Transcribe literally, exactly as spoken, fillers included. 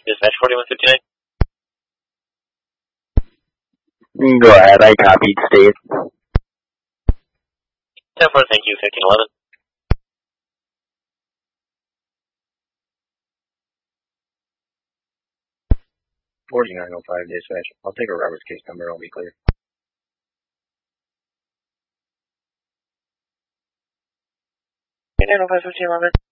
Dispatch forty-one fifty-nine. Go ahead, I copied state. ten four, thank you, fifteen eleven. forty-nine oh five dispatch. I'll take a Roberts case number, I'll be clear. forty-nine oh five, fifteen eleven.